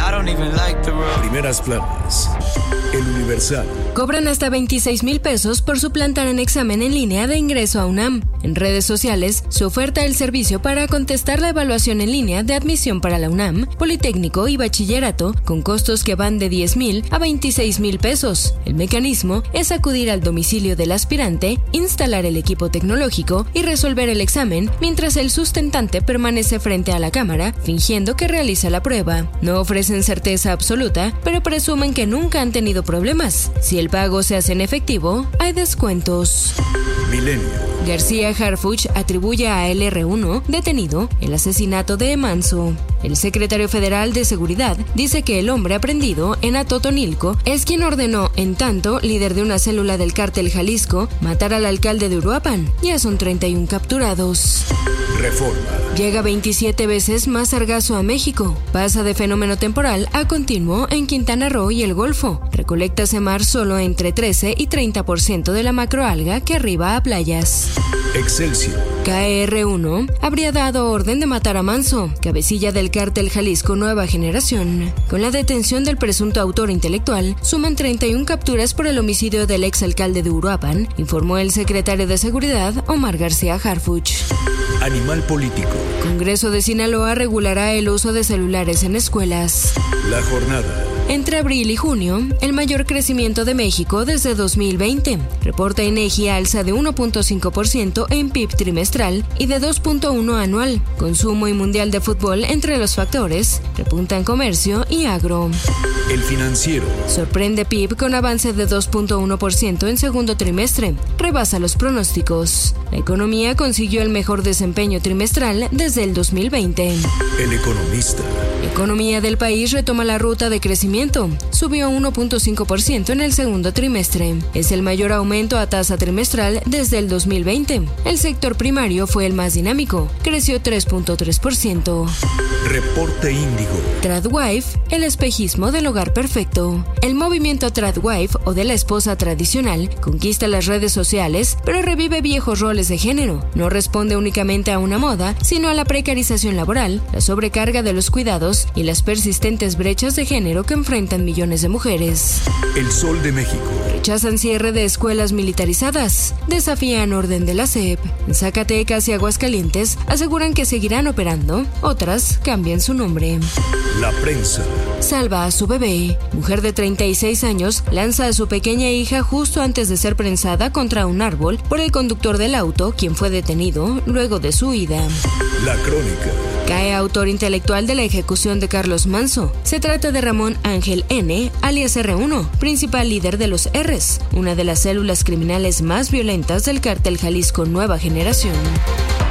Primeras planas. El Universal. Cobran hasta 26,000 pesos por suplantar en examen en línea de ingreso a UNAM. En redes sociales se oferta el servicio para contestar la evaluación en línea de admisión para la UNAM, Politécnico y Bachillerato, con costos que van de 10,000 a 26,000 pesos. El mecanismo es acudir al domicilio del aspirante, instalar el equipo tecnológico y resolver el examen, mientras el sustentante permanece frente a la cámara, fingiendo que realiza la prueba. No ofrecen certeza absoluta, pero presumen que nunca han tenido problemas. Si el pago se hace en efectivo, hay descuentos. Milenio. García Harfuch atribuye a LR1, detenido, el asesinato de Manso. El secretario federal de Seguridad dice que el hombre aprendido en Atotonilco es quien ordenó, en tanto, líder de una célula del cártel Jalisco, matar al alcalde de Uruapan. Ya son 31 capturados. Reforma. Llega 27 veces más sargazo a México. Pasa de fenómeno temporal a continuo en Quintana Roo y el Golfo. Recolecta mar solo entre 13 y 30% de la macroalga que arriba a playas. Excelsior. KR1 habría dado orden de matar a Manso, cabecilla del cártel Jalisco Nueva Generación. Con la detención del presunto autor intelectual, suman 31 capturas por el homicidio del exalcalde de Uruapan, informó el secretario de Seguridad, Omar García Harfuch. Animal político. Congreso de Sinaloa regulará el uso de celulares en escuelas. La jornada. Entre abril y junio, el mayor crecimiento de México desde 2020. Reporta INEGI alza de 1.5% en PIB trimestral y de 2.1% anual. Consumo y mundial de fútbol entre los factores. Repuntan comercio y agro. El Financiero. Sorprende PIB con avance de 2.1% en segundo trimestre. Rebasa los pronósticos. La economía consiguió el mejor desempeño trimestral desde el 2020. El Economista. La economía del país retoma la ruta de crecimiento. Subió 1.5% en el segundo trimestre. Es el mayor aumento a tasa trimestral desde el 2020. El sector primario fue el más dinámico. Creció 3.3%. Reporte Índigo. Tradwife, el espejismo del hogar perfecto. El movimiento Tradwife o de la esposa tradicional conquista las redes sociales, pero revive viejos roles de género. No responde únicamente a una moda, sino a la precarización laboral, la sobrecarga de los cuidados y las persistentes brechas de género que enfrentan millones de mujeres. El Sol de México. Rechazan cierre de escuelas militarizadas. Desafían orden de la SEP. En Zacatecas y Aguascalientes aseguran que seguirán operando. Otras cambian su nombre. La Prensa. Salva a su bebé. Mujer de 36 años lanza a su pequeña hija justo antes de ser prensada contra un árbol por el conductor del auto, quien fue detenido luego de su huida. La Crónica. Cae autor intelectual de la ejecución de Carlos Manso. Se trata de Ramón Ángel N., alias R1, principal líder de los R's, una de las células criminales más violentas del cártel Jalisco Nueva Generación.